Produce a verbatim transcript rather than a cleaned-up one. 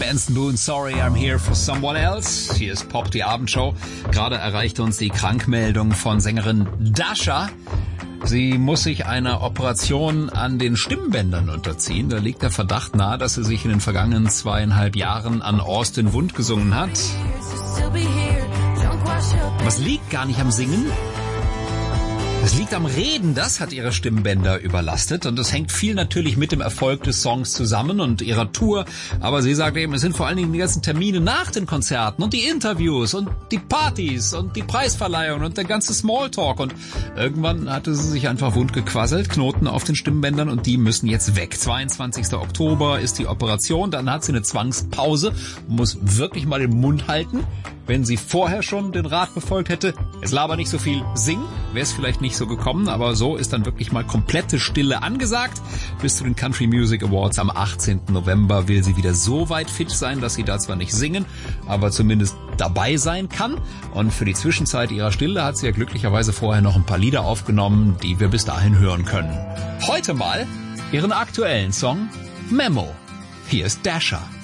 Anson Boone, Sorry, I'm Here for Someone Else. Hier ist Pop, die Abendshow. Gerade erreicht uns die Krankmeldung von Sängerin Dasha. Sie muss sich einer Operation an den Stimmbändern unterziehen. Da liegt der Verdacht nahe, dass sie sich in den vergangenen zweieinhalb Jahren an Austin Wund gesungen hat. Aber es liegt gar nicht am Singen. Es liegt am Reden, das hat ihre Stimmbänder überlastet und das hängt viel natürlich mit dem Erfolg des Songs zusammen und ihrer Tour. Aber sie sagt eben, es sind vor allen Dingen die ganzen Termine nach den Konzerten und die Interviews und die Partys und die Preisverleihung und der ganze Smalltalk. Und irgendwann hatte sie sich einfach wund gequasselt, Knoten auf den Stimmbändern und die müssen jetzt weg. zweiundzwanzigster Oktober ist die Operation, dann hat sie eine Zwangspause und muss wirklich mal den Mund halten. Wenn sie vorher schon den Rat befolgt hätte, es laber nicht so viel singen, wäre es vielleicht nicht so gekommen, aber so ist dann wirklich mal komplette Stille angesagt. Bis zu den Country Music Awards am achtzehnten November will sie wieder so weit fit sein, dass sie da zwar nicht singen, aber zumindest dabei sein kann. Und für die Zwischenzeit ihrer Stille hat sie ja glücklicherweise vorher noch ein paar Lieder aufgenommen, die wir bis dahin hören können. Heute mal ihren aktuellen Song Memo. Hier ist Dasha.